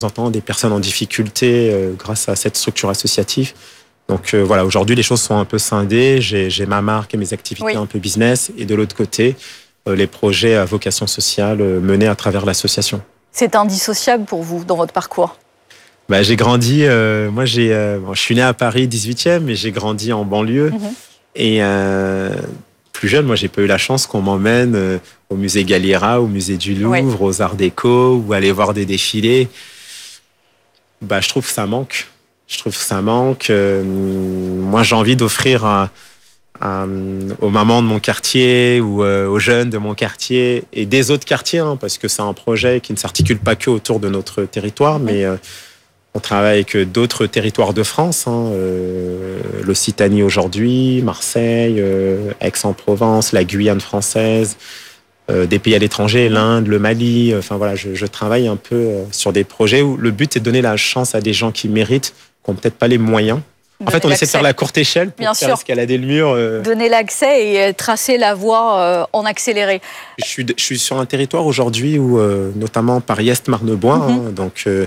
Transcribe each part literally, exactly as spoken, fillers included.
temps en temps des personnes en difficulté euh, grâce à cette structure associative. Donc euh, voilà, aujourd'hui les choses sont un peu scindées. J'ai, j'ai ma marque et mes activités oui. un peu business, et de l'autre côté, euh, les projets à vocation sociale euh, menés à travers l'association. C'est indissociable pour vous dans votre parcours? Bah, j'ai grandi, euh, moi j'ai, euh, bon, je suis né à Paris dix-huitième, mais j'ai grandi en banlieue. Mmh. Et euh, plus jeune, moi j'ai pas eu la chance qu'on m'emmène euh, au musée Galliera, au musée du Louvre, ouais. aux Arts Déco, ou aller voir des défilés. Bah, je trouve que ça manque. Je trouve que ça manque. Euh, moi j'ai envie d'offrir à, à, aux mamans de mon quartier ou euh, aux jeunes de mon quartier et des autres quartiers, hein, parce que c'est un projet qui ne s'articule pas que autour de notre territoire, mmh. mais... Euh, on travaille avec d'autres territoires de France, hein, euh, l'Occitanie aujourd'hui, Marseille, euh, Aix-en-Provence, la Guyane française, euh, des pays à l'étranger, l'Inde, le Mali. Enfin voilà, je, je travaille un peu euh, sur des projets où le but est de donner la chance à des gens qui méritent, qui n'ont peut-être pas les moyens. En Donner fait, on l'accès. essaie de faire la courte échelle pour Bien faire sûr. escalader le mur. Euh... Donner l'accès et tracer la voie euh, en accéléré. Je suis, je suis sur un territoire aujourd'hui où, euh, notamment Paris-Est-Marne-Bois, mm-hmm. hein, donc... Euh,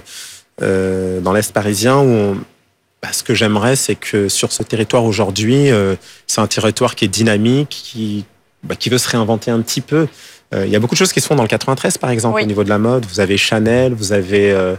Euh, dans l'Est parisien, où on, bah, ce que j'aimerais, c'est que sur ce territoire aujourd'hui, euh, c'est un territoire qui est dynamique, qui, bah, qui veut se réinventer un petit peu. Euh, il y a beaucoup de choses qui se font dans le quatre-vingt-treize, par exemple, oui. au niveau de la mode. Vous avez Chanel, vous avez euh,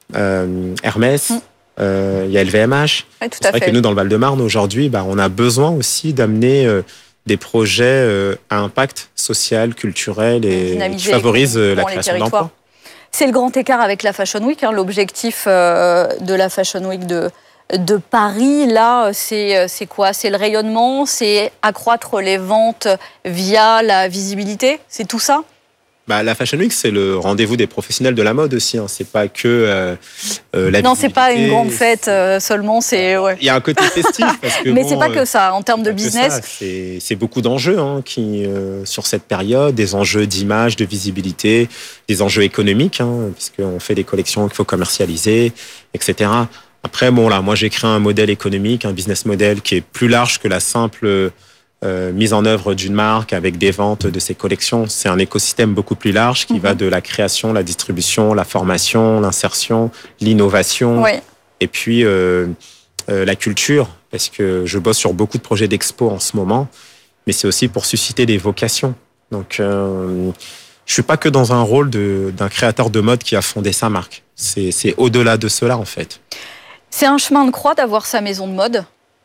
euh, Hermès, mm. euh, il y a L V M H. Oui, tout c'est à vrai fait. que nous, dans le Val-de-Marne, aujourd'hui, bah, on a besoin aussi d'amener euh, des projets euh, à impact social, culturel et qui favorisent euh, la création d'emplois. C'est le grand écart avec la Fashion Week. Hein. L'objectif euh, de la Fashion Week de, de Paris, là, c'est, c'est quoi? C'est le rayonnement, c'est accroître les ventes via la visibilité, c'est tout ça? Bah, la Fashion Week, c'est le rendez-vous des professionnels de la mode aussi. Hein. C'est pas que euh, euh, la Non, c'est pas une grande fête euh, seulement. C'est ouais. Il y a un côté festif. Parce que, mais bon, c'est pas que ça. En termes de business, c'est, c'est beaucoup d'enjeux hein, qui euh, sur cette période, des enjeux d'image, de visibilité, des enjeux économiques, hein, puisqu'on fait des collections qu'il faut commercialiser, et cetera. Après, bon là, moi j'ai créé un modèle économique, un business model qui est plus large que la simple Euh, mise en œuvre d'une marque avec des ventes de ses collections. C'est un écosystème beaucoup plus large qui mmh. va de la création, la distribution, la formation, l'insertion, l'innovation oui. et puis euh, euh, la culture, parce que je bosse sur beaucoup de projets d'expo en ce moment, mais c'est aussi pour susciter des vocations. Donc, euh, je suis pas que dans un rôle de, d'un créateur de mode qui a fondé sa marque. C'est, c'est au-delà de cela, en fait. C'est un chemin de croix d'avoir sa maison de mode?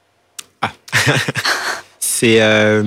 Ah C'est, euh,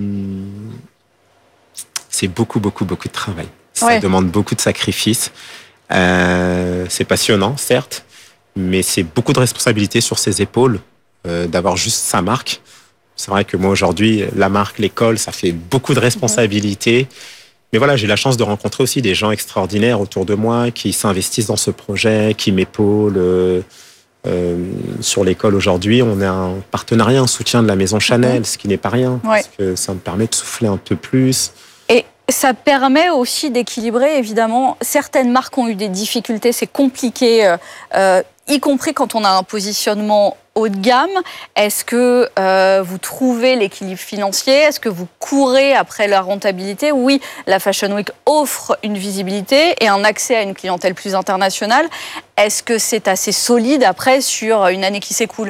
c'est beaucoup, beaucoup, beaucoup de travail. Ça ouais. demande beaucoup de sacrifices. Euh, c'est passionnant, certes, mais c'est beaucoup de responsabilités sur ses épaules euh, d'avoir juste sa marque. C'est vrai que moi, aujourd'hui, la marque, l'école, ça fait beaucoup de responsabilités. Mmh. Mais voilà, j'ai la chance de rencontrer aussi des gens extraordinaires autour de moi qui s'investissent dans ce projet, qui m'épaulent. Euh, Euh, sur l'école aujourd'hui, on a un partenariat, un soutien de la maison Chanel, mmh. ce qui n'est pas rien, ouais. parce que ça me permet de souffler un peu plus. Et ça permet aussi d'équilibrer, évidemment. Certaines marques ont eu des difficultés, c'est compliqué, euh, y compris quand on a un positionnement haut de gamme. Est-ce que euh, vous trouvez l'équilibre financier? Est-ce que vous courez après la rentabilité? Oui, la Fashion Week offre une visibilité et un accès à une clientèle plus internationale. Est-ce que c'est assez solide après sur une année qui s'écoule?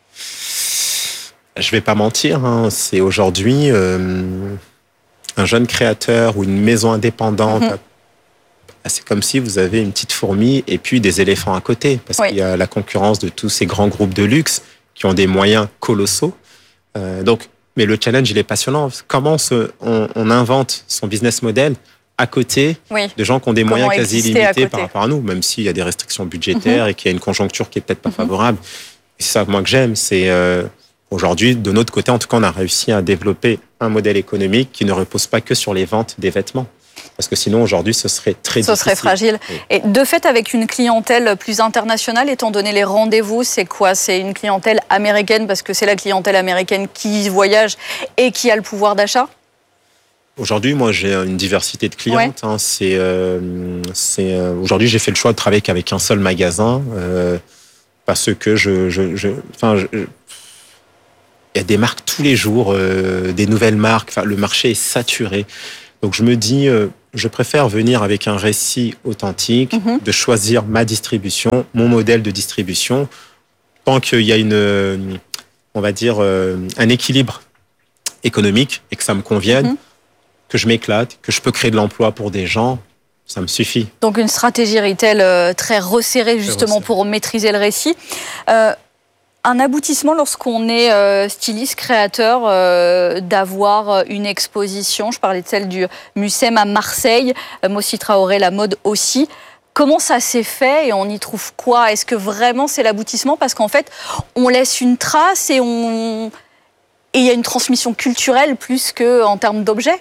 Je vais pas mentir, hein, c'est aujourd'hui euh, un jeune créateur ou une maison indépendante. Mm-hmm. C'est comme si vous avez une petite fourmi et puis des éléphants à côté, parce oui. qu'il y a la concurrence de tous ces grands groupes de luxe qui ont des moyens colossaux. Euh, donc, mais le challenge, il est passionnant. Comment se, on, on invente son business model à côté oui. de gens qui ont des Comment moyens quasi illimités par rapport à nous, même s'il y a des restrictions budgétaires mm-hmm. et qu'il y a une conjoncture qui est peut-être pas mm-hmm. favorable. Et c'est ça moi que j'aime, c'est euh, aujourd'hui, de notre côté, en tout cas, on a réussi à développer un modèle économique qui ne repose pas que sur les ventes des vêtements. Parce que sinon, aujourd'hui, ce serait très ce difficile. Ce serait fragile. Oui. Et de fait, avec une clientèle plus internationale, étant donné les rendez-vous, c'est quoi? C'est une clientèle américaine, parce que c'est la clientèle américaine qui voyage et qui a le pouvoir d'achat? Aujourd'hui, moi, j'ai une diversité de clientes. Ouais. Hein. C'est, euh, c'est, euh, aujourd'hui, j'ai fait le choix de travailler qu'avec un seul magasin, euh, parce que je... je, je, enfin, je, je il y a des marques tous les jours, euh, des nouvelles marques. Enfin, le marché est saturé. Donc je me dis, euh, je préfère venir avec un récit authentique, mmh. de choisir ma distribution, mon modèle de distribution, tant qu'il y a une, on va dire, euh, un équilibre économique et que ça me convienne, mmh. que je m'éclate, que je peux créer de l'emploi pour des gens, ça me suffit. Donc une stratégie retail euh, très resserrée justement très resserrée. Pour maîtriser le récit. Euh, Un aboutissement lorsqu'on est euh, styliste, créateur, euh, d'avoir une exposition. Je parlais de celle du Mucem à Marseille, euh, Mossi Traoré, la mode aussi. Comment ça s'est fait et on y trouve quoi? Est-ce que vraiment c'est l'aboutissement? Parce qu'en fait, on laisse une trace et on et il y a une transmission culturelle plus qu'en termes d'objets.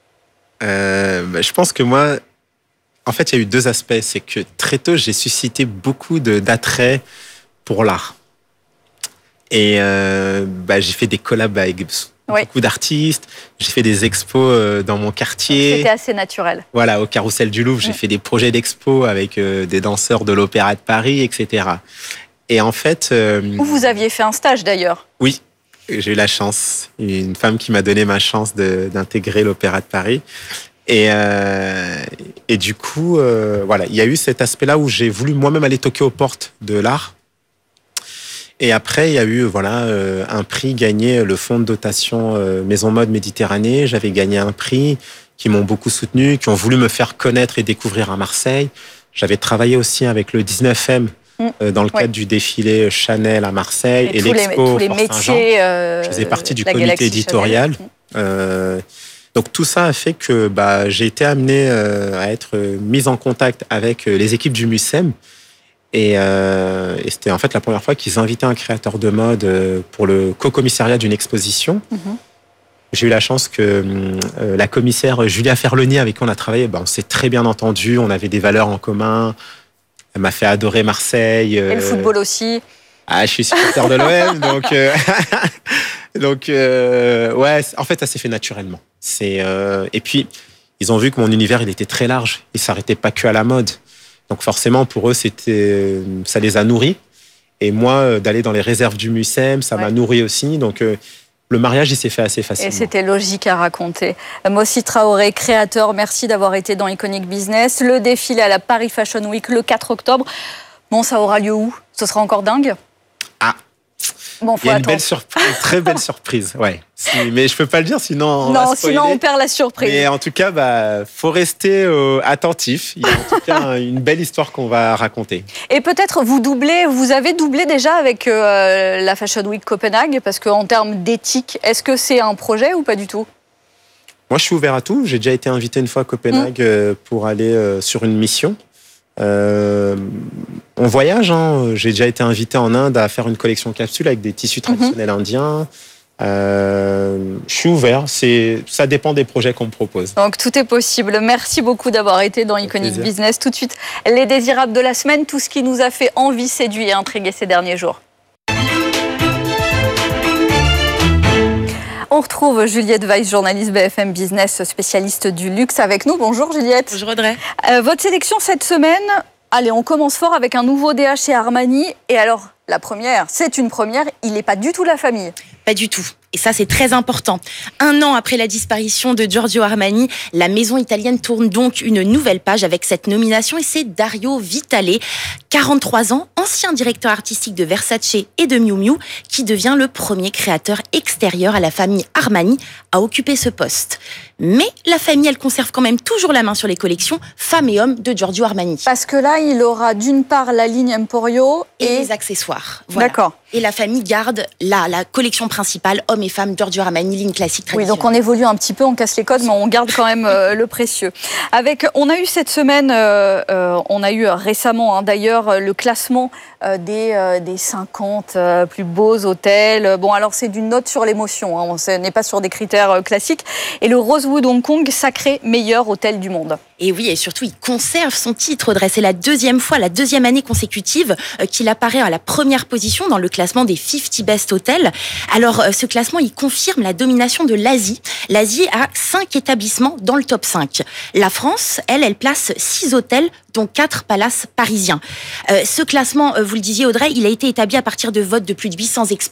Euh, bah, je pense que moi, en fait, il y a eu deux aspects. C'est que très tôt, j'ai suscité beaucoup de, d'attrait pour l'art. Et euh, bah, j'ai fait des collabs avec oui. beaucoup d'artistes. J'ai fait des expos euh, dans mon quartier. C'était assez naturel. Voilà, au Carrousel du Louvre, oui. j'ai fait des projets d'expo avec euh, des danseurs de l'Opéra de Paris, et cetera. Et en fait... Euh, Où vous aviez fait un stage d'ailleurs. Oui, j'ai eu la chance. Une femme qui m'a donné ma chance de, d'intégrer l'Opéra de Paris. Et, euh, et du coup, euh, voilà, il y a eu cet aspect-là où j'ai voulu moi-même aller toquer aux portes de l'art. Et après, il y a eu voilà euh, un prix gagné, le fonds de dotation euh, Maison Mode Méditerranée. J'avais gagné un prix qui m'ont beaucoup soutenu, qui ont voulu me faire connaître et découvrir à Marseille. J'avais travaillé aussi avec le dix-neuf M euh, dans le cadre oui. du défilé Chanel à Marseille et, et l'expo les, tous les métiers. Euh, Je faisais partie du comité éditorial. Euh, donc tout ça a fait que bah, j'ai été amené euh, à être mis en contact avec les équipes du Mucem. Et, euh, et c'était en fait la première fois qu'ils invitaient un créateur de mode pour le co-commissariat d'une exposition. Mmh. J'ai eu la chance que euh, la commissaire Julia Ferloni, avec qui on a travaillé, ben, on s'est très bien entendu, on avait des valeurs en commun. Elle m'a fait adorer Marseille. Euh... Et le football aussi. Ah, je suis supporter de l'O M, donc euh... donc euh... ouais, en fait ça s'est fait naturellement. C'est euh... et puis ils ont vu que mon univers il était très large, il s'arrêtait pas que à la mode. Donc forcément, pour eux, c'était, ça les a nourris. Et moi, d'aller dans les réserves du Mucem, ça ouais. m'a nourri aussi. Donc euh, le mariage, il s'est fait assez facilement. Et c'était logique à raconter. Mossi Traoré, créateur, merci d'avoir été dans Iconic Business. Le défilé à la Paris Fashion Week le quatre octobre. Bon, ça aura lieu où? Ce sera encore dingue? Ah Bon, il y a une, belle surprise, une très belle surprise, ouais. Si, mais je peux pas le dire, sinon on non, va sinon on perd la surprise. Mais en tout cas, bah, faut rester euh, attentif. Il y a en tout cas une belle histoire qu'on va raconter. Et peut-être vous doublez, vous avez doublé déjà avec euh, la Fashion Week Copenhague, parce qu'en termes d'éthique, est-ce que c'est un projet ou pas du tout? Moi, je suis ouvert à tout. J'ai déjà été invité une fois à Copenhague mmh. euh, pour aller euh, sur une mission. Euh, on voyage, hein. J'ai déjà été invité en Inde à faire une collection capsule avec des tissus traditionnels mmh. indiens. Euh, je suis ouvert, c'est, ça dépend des projets qu'on me propose. Donc tout est possible. Merci beaucoup d'avoir été dans Iconic Business. Tout de suite, les désirables de la semaine, tout ce qui nous a fait envie, séduit et intriguer ces derniers jours. On retrouve Juliette Weiss, journaliste B F M Business, spécialiste du luxe avec nous. Bonjour Juliette. Bonjour Audrey. Euh, votre sélection cette semaine, allez, on commence fort avec un nouveau D H chez Armani. Et alors, la première, c'est une première, il n'est pas du tout la famille. Pas du tout. Et ça, c'est très important. Un an après la disparition de Giorgio Armani, la maison italienne tourne donc une nouvelle page avec cette nomination et c'est Dario Vitale, quarante-trois ans, ancien directeur artistique de Versace et de Miu Miu, qui devient le premier créateur extérieur à la famille Armani à occuper ce poste. Mais la famille, elle conserve quand même toujours la main sur les collections femmes et hommes de Giorgio Armani. Parce que là, il aura d'une part la ligne Emporio et, et les accessoires. Voilà. D'accord. Et la famille garde là la collection principale hommes et femmes Giorgio Armani, ligne classique traditionnelle. Oui, donc on évolue un petit peu, on casse les codes, mais on garde quand même euh, le précieux. Avec, on a eu cette semaine, euh, euh, on a eu récemment hein, d'ailleurs le classement euh, des, euh, des cinquante euh, plus beaux hôtels. Bon, alors c'est d'une note sur l'émotion, hein, ce n'est pas sur des critères euh, classiques. Et le Rosewood Hong Kong, sacré meilleur hôtel du monde. Et oui, et surtout, il conserve son titre, Audrey. C'est la deuxième fois, la deuxième année consécutive euh, qu'il apparaît à la première position dans le classement des cinquante Best Hotels. Alors, euh, ce classement, il confirme la domination de l'Asie. L'Asie a cinq établissements dans le top cinq. La France, elle, elle place six hôtels, dont quatre palaces parisiens. Euh, ce classement, euh, vous le disiez, Audrey, il a été établi à partir de votes de plus de huit cents experts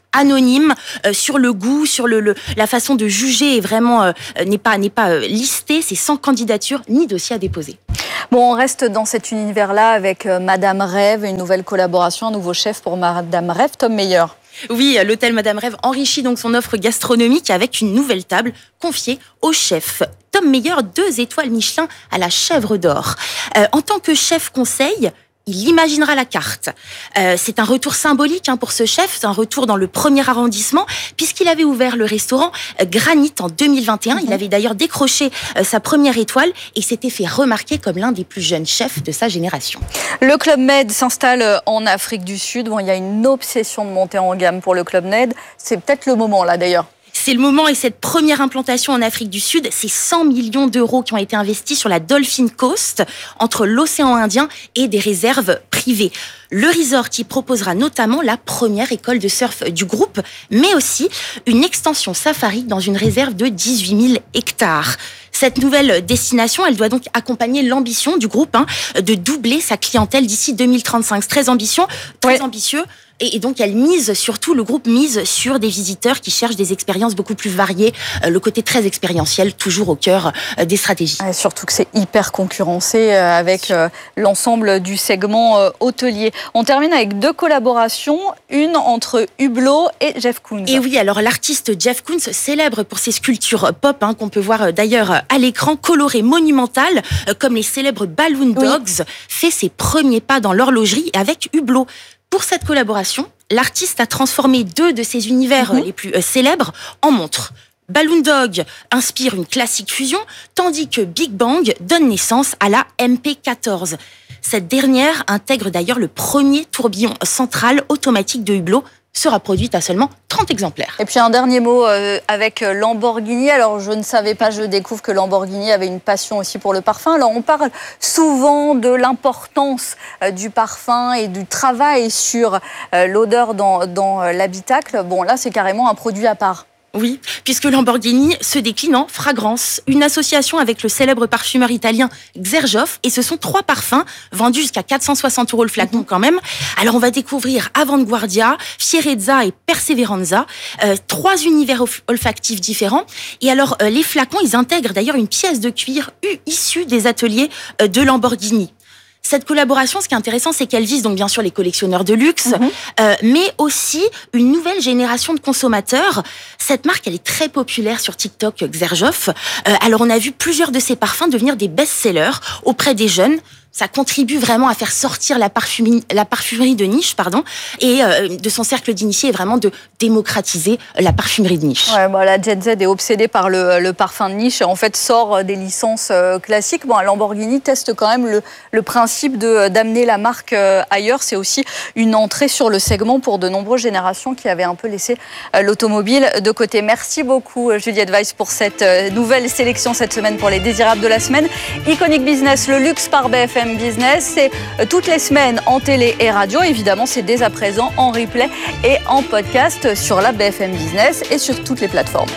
anonyme euh, sur le goût, sur le, le la façon de juger est vraiment euh, n'est pas n'est pas euh, listé, c'est sans candidature ni dossier à déposer. Bon, on reste dans cet univers-là avec euh, Madame Rêve, une nouvelle collaboration, un nouveau chef pour Madame Rêve, Tom Meyer. Oui, l'hôtel Madame Rêve enrichit donc son offre gastronomique avec une nouvelle table confiée au chef Tom Meyer, deux étoiles Michelin à la Chèvre d'Or. Euh, en tant que chef conseil, il imaginera la carte. Euh, c'est un retour symbolique hein, pour ce chef, c'est un retour dans le premier arrondissement, puisqu'il avait ouvert le restaurant euh, Granit en deux mille vingt et un. Mm-hmm. Il avait d'ailleurs décroché euh, sa première étoile et s'était fait remarquer comme l'un des plus jeunes chefs de sa génération. Le Club Med s'installe en Afrique du Sud. Bon, il y a une obsession de monter en gamme pour le Club Med. C'est peut-être le moment là d'ailleurs. C'est le moment et cette première implantation en Afrique du Sud, c'est cent millions d'euros qui ont été investis sur la Dolphin Coast, entre l'océan Indien et des réserves privées. Le resort qui proposera notamment la première école de surf du groupe, mais aussi une extension safari dans une réserve de dix-huit mille hectares. Cette nouvelle destination, elle doit donc accompagner l'ambition du groupe hein, de doubler sa clientèle d'ici deux mille trente-cinq. C'est très ambitieux, très ouais. ambitieux. Et donc, elle mise surtout, le groupe mise sur des visiteurs qui cherchent des expériences beaucoup plus variées. Le côté très expérientiel, toujours au cœur des stratégies. Et surtout que c'est hyper concurrencé avec l'ensemble du segment hôtelier. On termine avec deux collaborations, une entre Hublot et Jeff Koons. Et oui, alors l'artiste Jeff Koons, célèbre pour ses sculptures pop, hein, qu'on peut voir d'ailleurs à l'écran, colorées, monumentales, comme les célèbres Balloon Dogs, oui. fait ses premiers pas dans l'horlogerie avec Hublot. Pour cette collaboration, l'artiste a transformé deux de ses univers mmh. les plus euh, célèbres en montres. Balloon Dog inspire une classique fusion, tandis que Big Bang donne naissance à la M P quatorze. Cette dernière intègre d'ailleurs le premier tourbillon central automatique de Hublot, sera produite à seulement trente exemplaires. Et puis un dernier mot euh, avec Lamborghini. Alors je ne savais pas, je découvre que Lamborghini avait une passion aussi pour le parfum. Alors on parle souvent de l'importance euh, du parfum et du travail sur euh, l'odeur dans, dans euh, l'habitacle. Bon là c'est carrément un produit à part. Oui, puisque Lamborghini se décline en fragrance, une association avec le célèbre parfumeur italien Xerjoff, et ce sont trois parfums vendus jusqu'à quatre cent soixante euros le flacon quand même. Alors on va découvrir Avanguardia, Fierezza et Perseveranza, euh, trois univers olfactifs différents. Et alors euh, les flacons, ils intègrent d'ailleurs une pièce de cuir issue des ateliers euh, de Lamborghini. Cette collaboration, ce qui est intéressant, c'est qu'elle vise donc bien sûr les collectionneurs de luxe, mmh. euh, mais aussi une nouvelle génération de consommateurs. Cette marque, elle est très populaire sur TikTok, Xerjoff. Euh, alors on a vu plusieurs de ses parfums devenir des best-sellers auprès des jeunes. Ça contribue vraiment à faire sortir la parfumerie, la parfumerie de niche, pardon, et euh, de son cercle d'initiés, est vraiment de démocratiser la parfumerie de niche. Ouais, bon, la Gen Z est obsédée par le, le parfum de niche et en fait sort des licences euh, classiques. Bon, Lamborghini teste quand même le, le principe de, d'amener la marque euh, ailleurs. C'est aussi une entrée sur le segment pour de nombreuses générations qui avaient un peu laissé euh, l'automobile de côté. Merci beaucoup Juliette Weiss pour cette euh, nouvelle sélection cette semaine pour les désirables de la semaine. Iconic Business, le luxe par B F M Business, c'est toutes les semaines en télé et radio. Évidemment, c'est dès à présent en replay et en podcast sur la B F M Business et sur toutes les plateformes.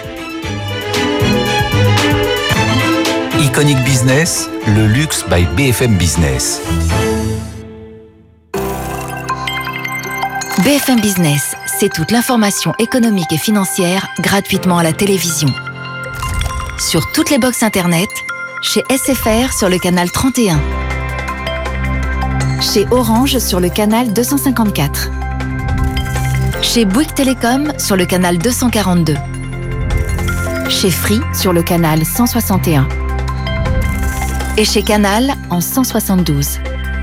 Iconic Business, le luxe by B F M Business. B F M Business, c'est toute l'information économique et financière gratuitement à la télévision. Sur toutes les box internet, chez S F R sur le canal trente et un. Chez Orange sur le canal deux cent cinquante-quatre. Chez Bouygues Télécom sur le canal deux cent quarante-deux. Chez Free sur le canal cent soixante et un. Et chez Canal en cent soixante-douze.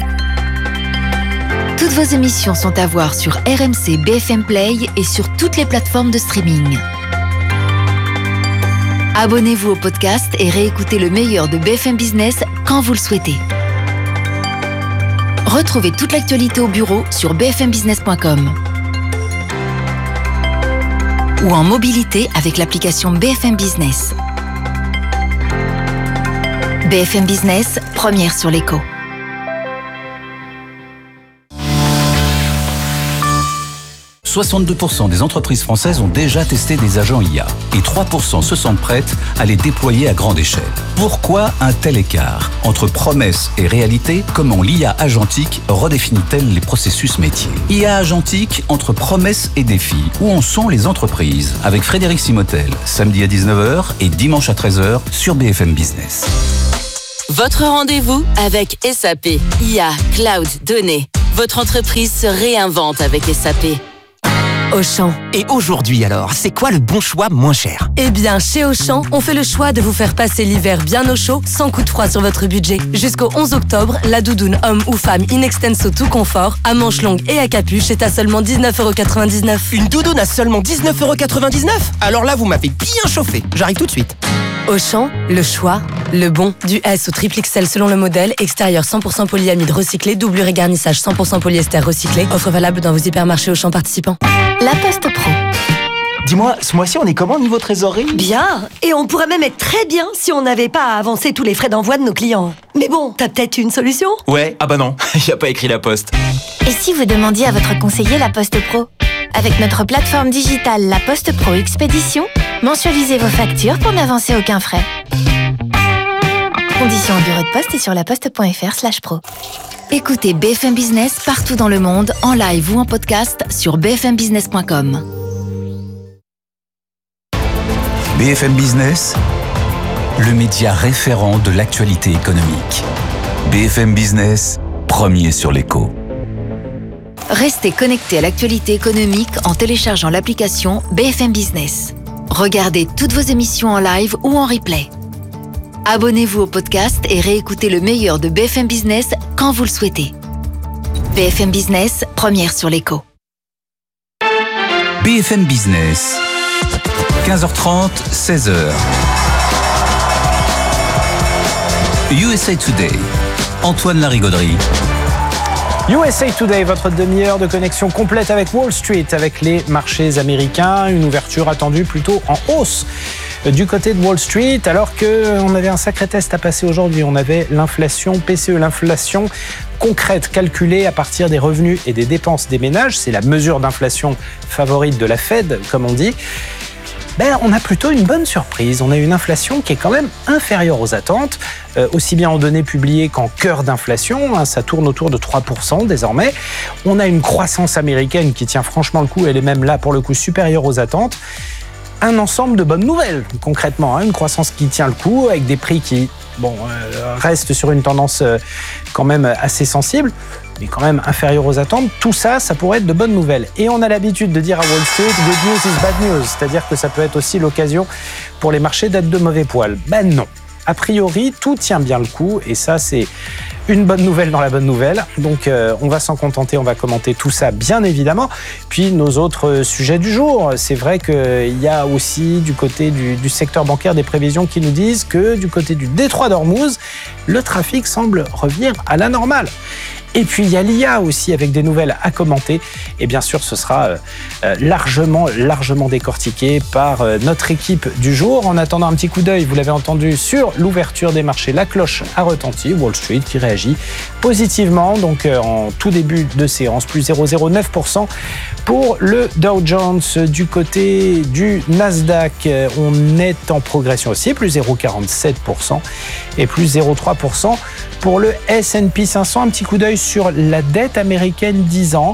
Toutes vos émissions sont à voir sur R M C B F M Play et sur toutes les plateformes de streaming. Abonnez-vous au podcast et réécoutez le meilleur de B F M Business quand vous le souhaitez. Retrouvez toute l'actualité au bureau sur b f m business point com ou en mobilité avec l'application B F M Business. B F M Business, première sur l'écho. soixante-deux pour cent des entreprises françaises ont déjà testé des agents I A et trois pour cent se sentent prêtes à les déployer à grande échelle. Pourquoi un tel écart entre promesses et réalité? Comment l'I A agentique redéfinit-elle les processus métiers? I A agentique entre promesses et défis. Où en sont les entreprises? Avec Frédéric Simotel, samedi à dix-neuf heures et dimanche à treize heures sur B F M Business. Votre rendez-vous avec S A P. I A, cloud, données. Votre entreprise se réinvente avec S A P. Auchan. Et aujourd'hui alors, c'est quoi le bon choix moins cher? Eh bien, chez Auchan, on fait le choix de vous faire passer l'hiver bien au chaud, sans coup de froid sur votre budget. Jusqu'au onze octobre, la doudoune homme ou femme in extenso tout confort, à manches longues et à capuche est à seulement dix-neuf euros quatre-vingt-dix-neuf. Une doudoune à seulement dix-neuf euros quatre-vingt-dix-neuf? Alors là, vous m'avez bien chauffé. J'arrive tout de suite. Auchan, le choix, le bon. Du S au triple X L selon le modèle, extérieur cent pour cent polyamide recyclé, doublure et garnissage cent pour cent polyester recyclé. Offre valable dans vos hypermarchés Auchan participants. La Poste Pro. Dis-moi, ce mois-ci, on est comment niveau trésorerie? Bien. Et on pourrait même être très bien si on n'avait pas à avancer tous les frais d'envoi de nos clients. Mais bon, t'as peut-être une solution? Ouais, ah bah non, y a pas écrit La Poste. Et si vous demandiez à votre conseiller La Poste Pro? Avec notre plateforme digitale La Poste Pro Expédition, mensualisez vos factures pour n'avancer aucun frais. Conditions en bureau de poste et sur laposte.fr slash pro. Écoutez B F M Business partout dans le monde, en live ou en podcast sur b f m business point com. B F M Business, le média référent de l'actualité économique. B F M Business, premier sur l'écho. Restez connecté à l'actualité économique en téléchargeant l'application B F M Business. Regardez toutes vos émissions en live ou en replay. Abonnez-vous au podcast et réécoutez le meilleur de B F M Business quand vous le souhaitez. B F M Business, première sur l'écho. B F M Business, quinze heures trente, seize heures. U S A Today, Antoine Larigauderie. U S A Today, votre demi-heure de connexion complète avec Wall Street, avec les marchés américains. Une ouverture attendue plutôt en hausse du côté de Wall Street, alors qu'on avait un sacré test à passer aujourd'hui. On avait l'inflation P C E, l'inflation concrète calculée à partir des revenus et des dépenses des ménages. C'est la mesure d'inflation favorite de la Fed, comme on dit. Ben, on a plutôt une bonne surprise. On a une inflation qui est quand même inférieure aux attentes, euh, aussi bien en données publiées qu'en cœur d'inflation. Hein, ça tourne autour de trois pour cent désormais. On a une croissance américaine qui tient franchement le coup. Elle est même là, pour le coup, supérieure aux attentes. Un ensemble de bonnes nouvelles, concrètement. Hein, une croissance qui tient le coup, avec des prix qui bon, euh, restent sur une tendance euh, quand même assez sensible, mais quand même inférieur aux attentes. Tout ça, ça pourrait être de bonnes nouvelles. Et on a l'habitude de dire à Wall Street, good news is bad news, c'est-à-dire que ça peut être aussi l'occasion pour les marchés d'être de mauvais poil. Ben non. A priori, tout tient bien le coup, et ça, c'est une bonne nouvelle dans la bonne nouvelle. Donc, euh, on va s'en contenter, on va commenter tout ça, bien évidemment. Puis, nos autres sujets du jour. C'est vrai qu'il y a aussi, du côté du, du secteur bancaire, des prévisions qui nous disent que du côté du détroit d'Ormuz, le trafic semble revenir à la normale. Et puis, il y a l'I A aussi avec des nouvelles à commenter. Et bien sûr, ce sera euh, largement, largement décortiqué par euh, notre équipe du jour. En attendant, un petit coup d'œil, vous l'avez entendu, sur l'ouverture des marchés. La cloche a retenti. Wall Street qui réagit positivement. Donc, euh, en tout début de séance, plus zéro virgule zéro neuf pour cent pour le Dow Jones. Du côté du Nasdaq, euh, on est en progression aussi, plus zéro virgule quarante-sept pour cent et plus zéro virgule trois pour cent pour le S and P cinq cents. Un petit coup d'œil sur la dette américaine dix ans.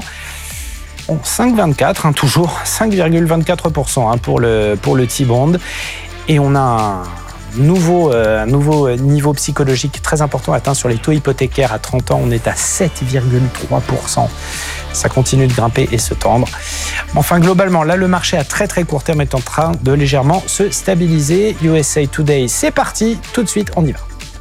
Bon, cinq virgule vingt-quatre, hein, toujours cinq virgule vingt-quatre pour cent hein, pour le, pour le T-Bond. Et on a un nouveau, euh, un nouveau niveau psychologique très important atteint sur les taux hypothécaires à trente ans. On est à sept virgule trois pour cent. Ça continue de grimper et se tendre. Enfin, globalement, là, le marché à très très court terme est en train de légèrement se stabiliser. U S A Today, c'est parti. Tout de suite, on y va.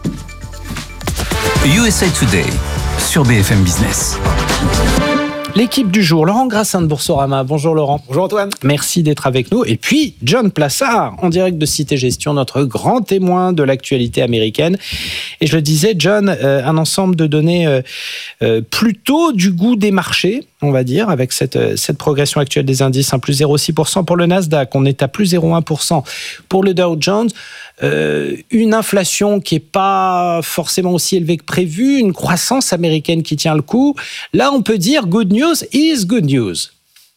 U S A Today sur B F M Business. L'équipe du jour, Laurent Grassin de Boursorama. Bonjour Laurent. Bonjour Antoine. Merci d'être avec nous. Et puis John Plassard, en direct de Cité Gestion, notre grand témoin de l'actualité américaine. Et je le disais, John, euh, un ensemble de données euh, euh, plutôt du goût des marchés, on va dire, avec cette, cette progression actuelle des indices, un plus zéro virgule six pour cent pour le Nasdaq, on est à plus zéro virgule un pour cent pour le Dow Jones. Euh, une inflation qui n'est pas forcément aussi élevée que prévu, une croissance américaine qui tient le coup. Là, on peut dire good news is good news.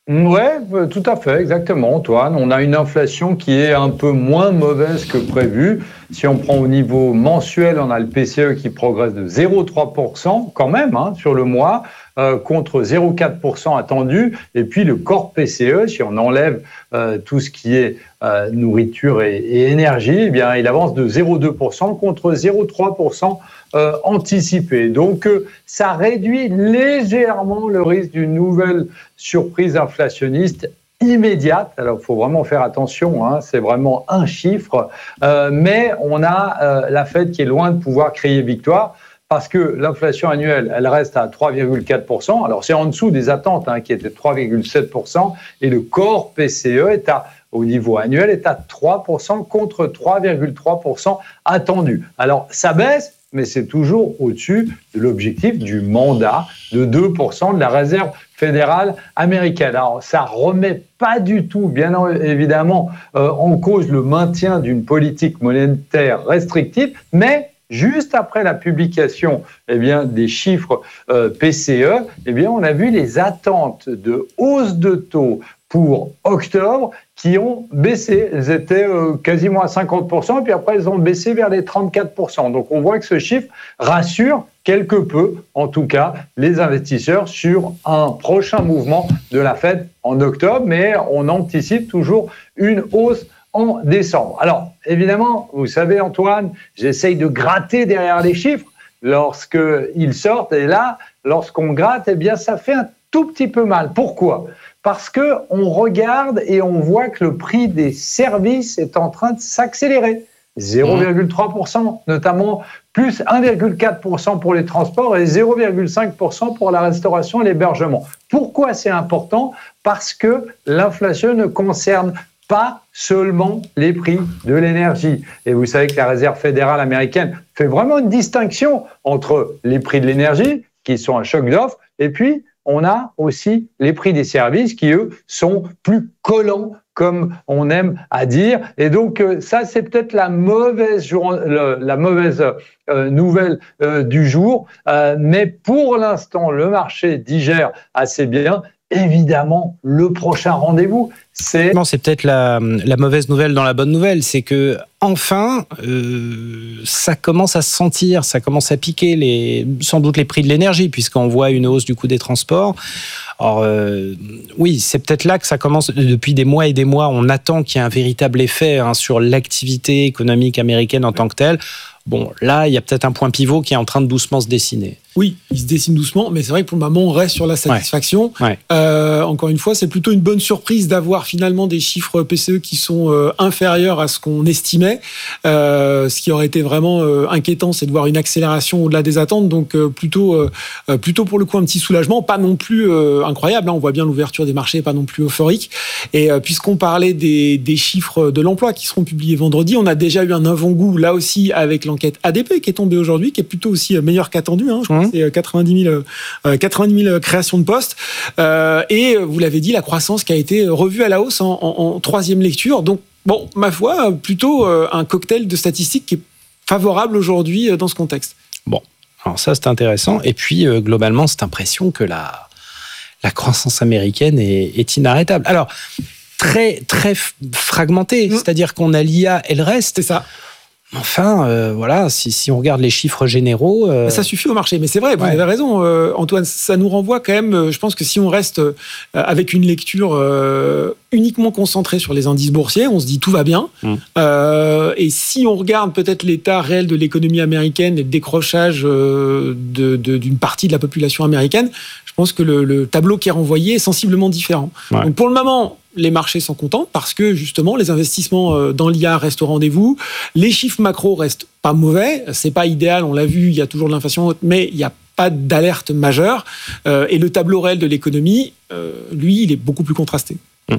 Ouais, tout à fait, exactement, Antoine. On a une inflation qui est un peu moins mauvaise que prévu. Si on prend au niveau mensuel, on a le P C E qui progresse de zéro virgule trois pour cent quand même hein, sur le mois, euh, contre zéro virgule quatre pour cent attendu. Et puis le corps P C E, si on enlève euh, tout ce qui est euh, nourriture et, et énergie, eh bien, il avance de zéro virgule deux pour cent contre zéro virgule trois pour cent euh, anticipé. Donc euh, ça réduit légèrement le risque d'une nouvelle surprise inflationniste immédiate. Alors, il faut vraiment faire attention, hein, c'est vraiment un chiffre, euh, mais on a euh, la Fed qui est loin de pouvoir crier victoire parce que l'inflation annuelle, elle reste à trois virgule quatre pour cent. Alors, c'est en dessous des attentes hein, qui étaient de trois virgule sept pour cent et le corps P C E est à, au niveau annuel est à trois pour cent contre trois virgule trois pour cent attendu. Alors, ça baisse, mais c'est toujours au-dessus de l'objectif du mandat de deux pour cent de la Réserve fédérale américaine. Alors, ça remet pas du tout, bien évidemment, euh, en cause le maintien d'une politique monétaire restrictive, mais juste après la publication eh bien, des chiffres euh, P C E, eh bien, on a vu les attentes de hausse de taux pour octobre qui ont baissé. Elles étaient euh, quasiment à cinquante pour cent, et puis après, elles ont baissé vers les trente-quatre pour cent. Donc, on voit que ce chiffre rassure quelque peu, en tout cas, les investisseurs sur un prochain mouvement de la Fed en octobre, mais on anticipe toujours une hausse en décembre. Alors, évidemment, vous savez, Antoine, j'essaye de gratter derrière les chiffres lorsqu'ils sortent, et là, lorsqu'on gratte, eh bien, ça fait un tout petit peu mal. Pourquoi ? Parce qu'on regarde et on voit que le prix des services est en train de s'accélérer. zéro virgule trois pour cent notamment, plus un virgule quatre pour cent pour les transports et zéro virgule cinq pour cent pour la restauration et l'hébergement. Pourquoi c'est important ? Parce que l'inflation ne concerne pas seulement les prix de l'énergie. Et vous savez que la Réserve fédérale américaine fait vraiment une distinction entre les prix de l'énergie, qui sont un choc d'offre, et puis on a aussi les prix des services qui, eux, sont plus collants, comme on aime à dire. Et donc, ça, c'est peut-être la mauvaise, jour, la mauvaise euh, nouvelle euh, du jour. Euh, mais pour l'instant, le marché digère assez bien. Évidemment, le prochain rendez-vous, c'est... Non, c'est peut-être la, la mauvaise nouvelle dans la bonne nouvelle. C'est que, enfin, euh, ça commence à se sentir, ça commence à piquer les, sans doute les prix de l'énergie, puisqu'on voit une hausse du coût des transports. Alors, euh, oui, c'est peut-être là que ça commence. Depuis des mois et des mois, on attend qu'il y ait un véritable effet hein, sur l'activité économique américaine en tant que telle. Bon, là, il y a peut-être un point pivot qui est en train de doucement se dessiner. Oui, il se dessine doucement, mais c'est vrai que pour le moment, on reste sur la satisfaction. Ouais. Ouais. Euh, encore une fois, c'est plutôt une bonne surprise d'avoir finalement des chiffres P C E qui sont euh, inférieurs à ce qu'on estimait. Euh, ce qui aurait été vraiment euh, inquiétant, c'est de voir une accélération au-delà des attentes. Donc, euh, plutôt, euh, plutôt pour le coup, un petit soulagement. Pas non plus euh, incroyable. Hein. On voit bien l'ouverture des marchés, pas non plus euphorique. Et euh, puisqu'on parlait des, des chiffres de l'emploi qui seront publiés vendredi, on a déjà eu un avant-goût, là aussi, avec l'enquête A D P qui est tombée aujourd'hui, qui est plutôt aussi meilleure qu'attendu. Hein. Je crois mmh. que c'est quatre-vingt-dix mille, euh, quatre-vingt-dix mille créations de postes. Euh, et vous l'avez dit, la croissance qui a été revue à la hausse en, en, en troisième lecture. Donc, bon, ma foi, plutôt euh, un cocktail de statistiques qui est favorable aujourd'hui euh, dans ce contexte. Bon, alors ça, c'est intéressant. Et puis, euh, globalement, cette impression que la, la croissance américaine est, est inarrêtable. Alors, très, très fragmentée. Mmh. C'est-à-dire qu'on a l'I A et le reste. C'est ça. Enfin, euh, voilà, si, si on regarde les chiffres généraux... Euh... Ça suffit au marché, mais c'est vrai, vous ouais. avez raison, euh, Antoine, ça nous renvoie quand même, euh, je pense que si on reste euh, avec une lecture euh, uniquement concentrée sur les indices boursiers, on se dit tout va bien, mmh. euh, et si on regarde peut-être l'état réel de l'économie américaine et le décrochage euh, de, de, d'une partie de la population américaine, je pense que le, le tableau qui est renvoyé est sensiblement différent. Ouais. Donc pour le moment... les marchés sont contents parce que justement les investissements dans l'I A restent au rendez-vous, les chiffres macro restent pas mauvais, c'est pas idéal, on l'a vu, il y a toujours de l'inflation haute, mais il n'y a pas d'alerte majeure euh, et le tableau réel de l'économie, euh, lui, il est beaucoup plus contrasté.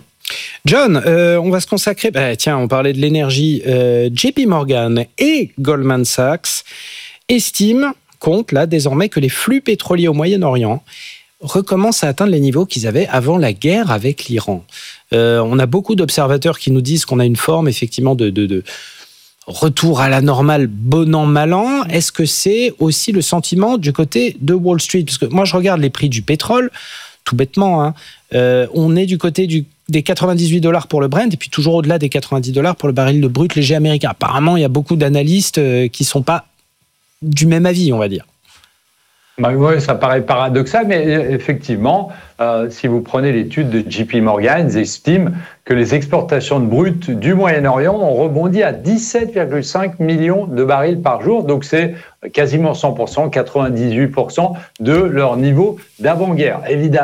John, euh, on va se consacrer, bah, tiens, on parlait de l'énergie, euh, J P Morgan et Goldman Sachs estiment, comptent là désormais que les flux pétroliers au Moyen-Orient recommencent à atteindre les niveaux qu'ils avaient avant la guerre avec l'Iran. Euh, on a beaucoup d'observateurs qui nous disent qu'on a une forme effectivement de, de, de retour à la normale bon an mal an. Est-ce que c'est aussi le sentiment du côté de Wall Street ? Parce que moi je regarde les prix du pétrole, tout bêtement, hein, euh, on est du côté du, des quatre-vingt-dix-huit dollars pour le Brent et puis toujours au-delà des quatre-vingt-dix dollars pour le baril de brut léger américain. Apparemment, il y a beaucoup d'analystes euh, qui ne sont pas du même avis, on va dire. Bah oui, ça paraît paradoxal, mais effectivement, euh, si vous prenez l'étude de J P Morgan, ils estiment que les exportations de brut du Moyen-Orient ont rebondi à dix-sept virgule cinq millions de barils par jour. Donc c'est quasiment cent pour cent, quatre-vingt-dix-huit pour cent de leur niveau d'avant-guerre. Évidemment,